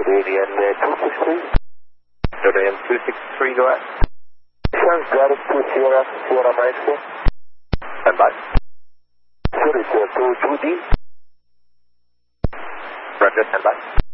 Jordanian 263. Jordanian 263, go ahead. Got it to Sierra, Sierra Mike. Stand by. Sorry, sir, to 2D. Roger, stand by.